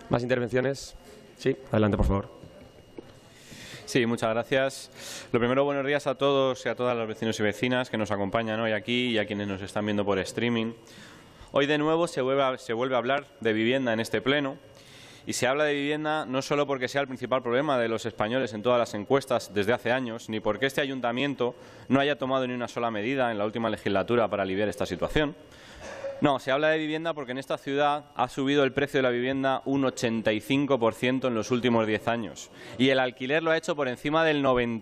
¿Más intervenciones? Sí, adelante, por favor. Sí, muchas gracias. Lo primero, buenos días a todos y a todas los vecinos y vecinas que nos acompañan hoy aquí y a quienes nos están viendo por streaming. Hoy de nuevo se vuelve a hablar de vivienda en este pleno. Y se habla de vivienda no solo porque sea el principal problema de los españoles en todas las encuestas desde hace años, ni porque este ayuntamiento no haya tomado ni una sola medida en la última legislatura para aliviar esta situación. No, se habla de vivienda porque en esta ciudad ha subido el precio de la vivienda un 85% en los últimos 10 años y el alquiler lo ha hecho por encima del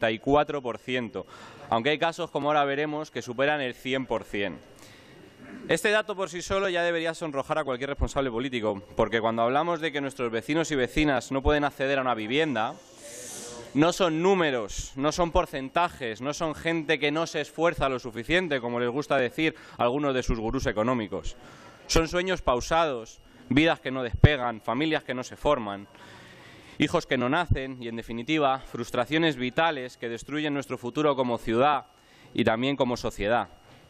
94%, aunque hay casos, como ahora veremos, que superan el 100%. Este dato por sí solo ya debería sonrojar a cualquier responsable político, porque cuando hablamos de que nuestros vecinos y vecinas no pueden acceder a una vivienda, no son números, no son porcentajes, no son gente que no se esfuerza lo suficiente, como les gusta decir algunos de sus gurús económicos. Son sueños pausados, vidas que no despegan, familias que no se forman, hijos que no nacen y, en definitiva, frustraciones vitales que destruyen nuestro futuro como ciudad y también como sociedad.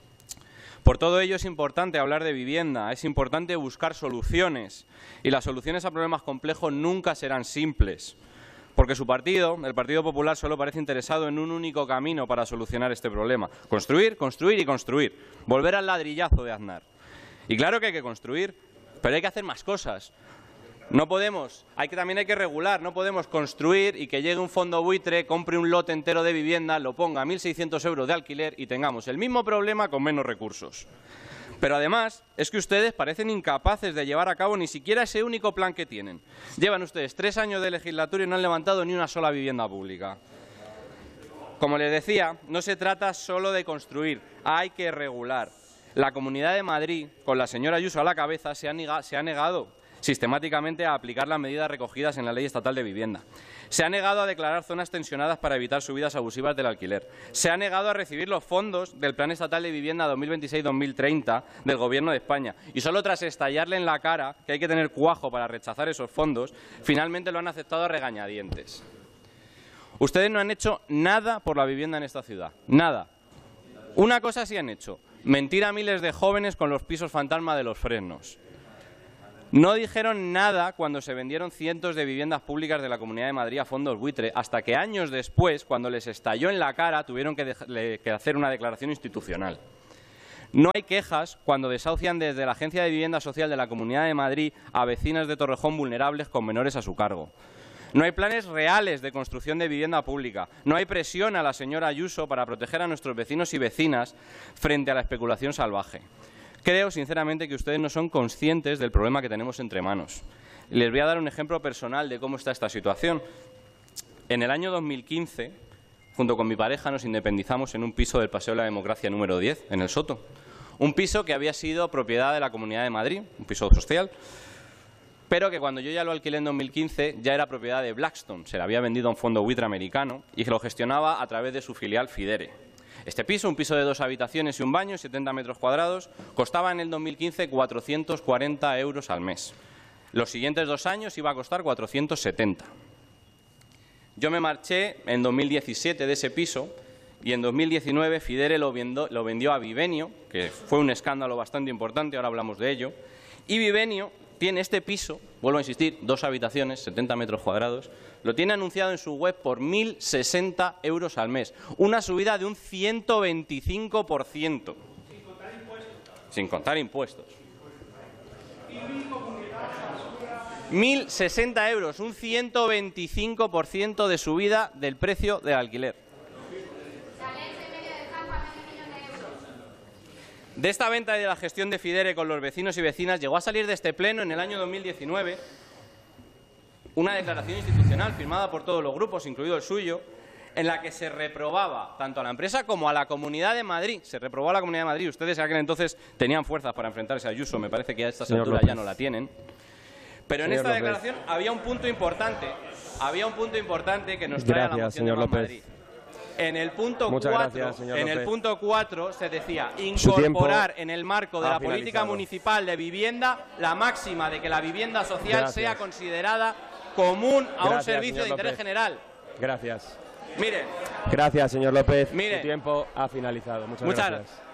Por todo ello es importante hablar de vivienda, es importante buscar soluciones y las soluciones a problemas complejos nunca serán simples, porque su partido, el Partido Popular, solo parece interesado en un único camino para solucionar este problema: construir, construir y construir, volver al ladrillazo de Aznar. Y claro que hay que construir, pero hay que hacer más cosas. No podemos, también hay que regular, no podemos construir y que llegue un fondo buitre, compre un lote entero de vivienda, lo ponga a 1.600 euros de alquiler y tengamos el mismo problema con menos recursos. Pero además es que ustedes parecen incapaces de llevar a cabo ni siquiera ese único plan que tienen. Llevan ustedes 3 años de legislatura y no han levantado ni una sola vivienda pública. Como les decía, no se trata solo de construir, hay que regular. La Comunidad de Madrid, con la señora Ayuso a la cabeza, se ha negado sistemáticamente a aplicar las medidas recogidas en la Ley Estatal de Vivienda. Se ha negado a declarar zonas tensionadas para evitar subidas abusivas del alquiler. Se ha negado a recibir los fondos del Plan Estatal de Vivienda 2026-2030 del Gobierno de España. Y solo tras estallarle en la cara que hay que tener cuajo para rechazar esos fondos, finalmente lo han aceptado a regañadientes. Ustedes no han hecho nada por la vivienda en esta ciudad. Nada. Una cosa sí han hecho: mentir a miles de jóvenes con los pisos fantasma de los Fresnos. No dijeron nada cuando se vendieron cientos de viviendas públicas de la Comunidad de Madrid a fondos buitre, hasta que años después, cuando les estalló en la cara, tuvieron que hacer una declaración institucional. No hay quejas cuando desahucian desde la Agencia de Vivienda Social de la Comunidad de Madrid a vecinas de Torrejón vulnerables con menores a su cargo. No hay planes reales de construcción de vivienda pública. No hay presión a la señora Ayuso para proteger a nuestros vecinos y vecinas frente a la especulación salvaje. Creo, sinceramente, que ustedes no son conscientes del problema que tenemos entre manos. Les voy a dar un ejemplo personal de cómo está esta situación. En el año 2015, junto con mi pareja, nos independizamos en un piso del Paseo de la Democracia número 10, en El Soto. Un piso que había sido propiedad de la Comunidad de Madrid, un piso social, pero que cuando yo ya lo alquilé en 2015 ya era propiedad de Blackstone. Se le había vendido a un fondo buitre americano y que lo gestionaba a través de su filial Fidere. Este piso, un piso de 2 habitaciones y un baño, 70 metros cuadrados, costaba en el 2015 440 euros al mes. Los siguientes 2 años iba a costar 470. Yo me marché en 2017 de ese piso y en 2019 Fidere lo vendió a Vivenio, que fue un escándalo bastante importante, ahora hablamos de ello, y Vivenio tiene este piso, vuelvo a insistir, 2 habitaciones, 70 metros cuadrados, lo tiene anunciado en su web por 1.060 euros al mes, una subida de un 125%. Sin contar impuestos. 1.060 euros, un 125% de subida del precio del alquiler. De esta venta y de la gestión de Fidere con los vecinos y vecinas llegó a salir de este pleno en el año 2019 una declaración institucional firmada por todos los grupos, incluido el suyo, en la que se reprobaba tanto a la empresa como a la Comunidad de Madrid. Se reprobó a la Comunidad de Madrid. Ustedes en aquel entonces tenían fuerzas para enfrentarse a Ayuso, me parece que a estas alturas ya no la tienen. Pero en esta declaración había un punto importante que nos trae a la moción de Más Madrid. En el punto 4 se decía incorporar en el marco de la política municipal de vivienda la máxima de que la vivienda social sea considerada común a un servicio de interés general. Gracias. Miren. Gracias, señor López. Su tiempo ha finalizado. Muchas gracias.